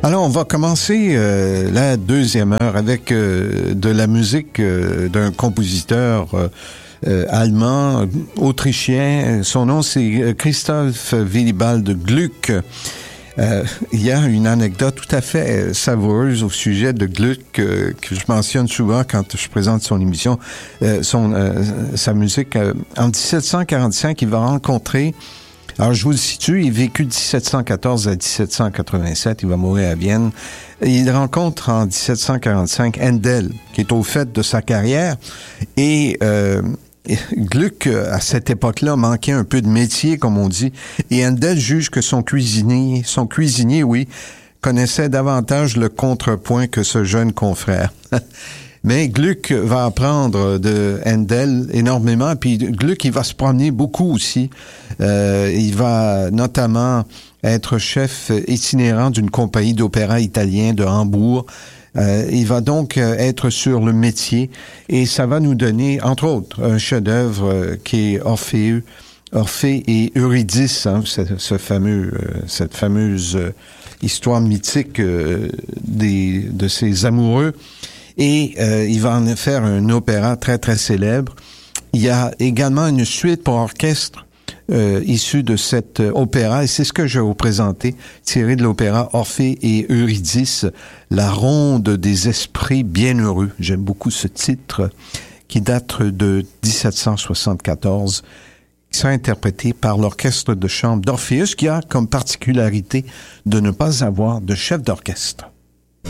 Alors, on va commencer la deuxième heure avec de la musique d'un compositeur allemand, autrichien. Son nom, c'est Christoph Willibald Gluck. Il y a une anecdote tout à fait savoureuse au sujet de Gluck que je mentionne souvent quand je présente son émission, sa musique. En 1745, il va rencontrer... Alors, je vous le situe, il vécut de 1714 à 1787, il va mourir à Vienne. Il rencontre en 1745 Handel, qui est au fait de sa carrière, et Gluck, à cette époque-là, manquait un peu de métier, comme on dit, et Handel juge que son cuisinier, oui, connaissait davantage le contrepoint que ce jeune confrère. Mais Gluck va apprendre de Handel énormément, puis Gluck, il va se promener beaucoup aussi. Il va notamment être chef itinérant d'une compagnie d'opéra italien de Hambourg. Il va donc être sur le métier et ça va nous donner, entre autres, un chef-d'œuvre qui est Orphée et Eurydice, hein, cette fameuse histoire mythique de ces amoureux. Et il va en faire un opéra très, très célèbre. Il y a également une suite pour orchestre issue de cet opéra, et c'est ce que je vais vous présenter, tiré de l'opéra Orphée et Eurydice, la ronde des esprits bienheureux. J'aime beaucoup ce titre qui date de 1774, qui sera interprété par l'orchestre de chambre d'Orpheus, qui a comme particularité de ne pas avoir de chef d'orchestre.